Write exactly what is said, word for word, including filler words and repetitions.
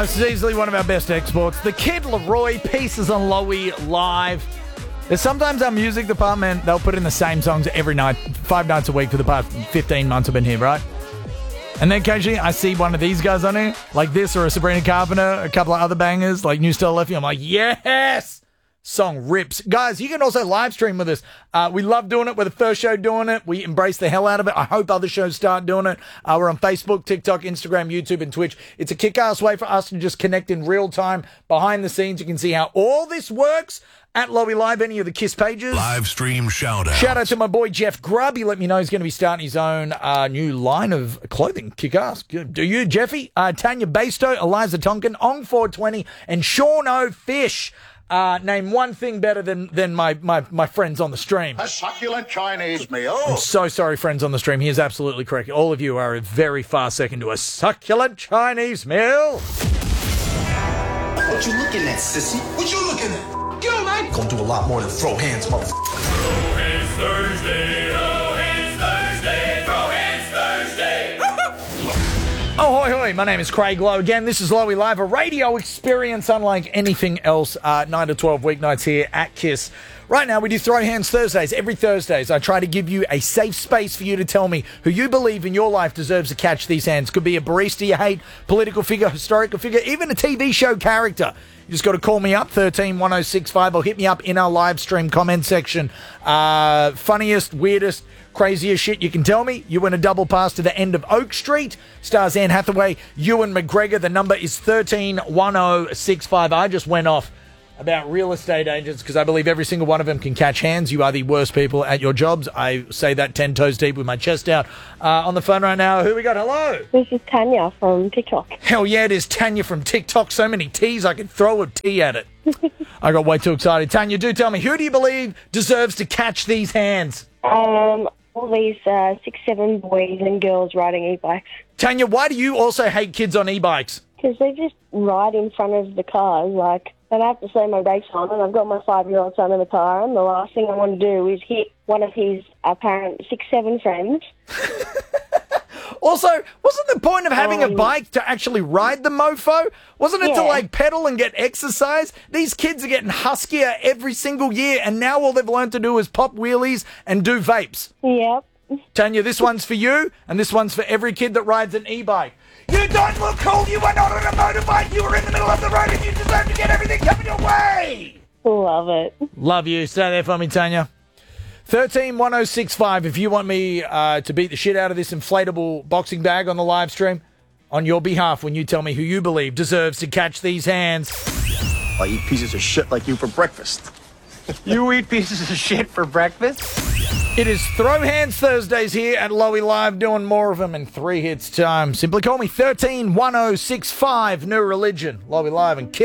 Oh, this is easily one of our best exports. The Kid Laroi, Pieces on Lowy Live. There's sometimes our music department, they'll put in the same songs every night, five nights a week for the past fifteen months I've been here, right? And then occasionally I see one of these guys on here, like this or a Sabrina Carpenter, a couple of other bangers, like New Style Lefty. I'm like, yes! Song rips. Guys, you can also live stream with us. Uh, we love doing it. We're the first show doing it. We embrace the hell out of it. I hope other shows start doing it. Uh, we're on Facebook, TikTok, Instagram, YouTube, and Twitch. It's a kick-ass way for us to just connect in real time behind the scenes. You can see how all this works at Lowy Live, any of the KISS pages. Live stream shout out. Shout out to my boy Jeff Grubb. He let me know he's going to be starting his own uh, new line of clothing. Kick-ass. Do you, Jeffy? Uh, Tanya Basto, Eliza Tonkin, Ong four twenty, and Sean O. Fish. Uh, name one thing better than than my, my, my friends on the stream. A succulent Chinese meal. I'm so sorry, friends on the stream. He is absolutely correct. All of you are a very far second to a succulent Chinese meal. What you looking at, sissy? What you looking at? Yo, man. Gonna do a lot more than throw hands, motherfucker. Throw hands Thursday. Throw hands Thursday. Throw hands Thursday. Oh, hoi, hoi. My name is Craig Lowe. Again, this is Lowy Live, a radio experience unlike anything else. Uh, nine to twelve weeknights here at KISS. Right now, we do Throw Hands Thursdays. Every Thursdays, I try to give you a safe space for you to tell me who you believe in your life deserves to catch these hands. Could be a barista you hate, political figure, historical figure, even a T V show character. You just got to call me up, one three one oh six five, or hit me up in our live stream comment section. Uh, funniest, weirdest, craziest shit you can tell me. You win a double pass to the end of Oak Street. Stars Anne Hathaway, Ewan McGregor. The number is one three one oh six five. I just went off about real estate agents because I believe every single one of them can catch hands. You are the worst people at your jobs. I say that ten toes deep with my chest out. Uh, on the phone right now, who we got? Hello. This is Tanya from TikTok. Hell yeah, it is Tanya from TikTok. So many T's, I could throw a T at it. I got way too excited. Tanya, do tell me, who do you believe deserves to catch these hands? Um, all these uh, six, seven boys and girls riding e-bikes. Tanya, why do you also hate kids on e-bikes? Because they just ride in front of the cars, like, and I have to slow my brakes on, and I've got my five-year-old son in the car, and the last thing I want to do is hit one of his apparent six, seven friends. Also, wasn't the point of having um, a bike to actually ride the mofo? Wasn't it yeah. to, like, pedal and get exercise? These kids are getting huskier every single year, and now all they've learned to do is pop wheelies and do vapes. Yep. Tanya, this one's for you, and this one's for every kid that rides an e-bike. You don't look cool. You are not on a motorbike. You are in the middle of the road, and you deserve to get everything coming your way. Love it. Love you. Stay there for me, Tanya. one three one oh six five if you want me uh, to beat the shit out of this inflatable boxing bag on the live stream on your behalf when you tell me who you believe deserves to catch these hands. I eat pieces of shit like you for breakfast. You eat pieces of shit for breakfast? It is Throw Hands Thursdays here at Lowy Live, doing more of them in three hits time. Simply call me one three one oh six five, New Religion, Lowy Live and KISS.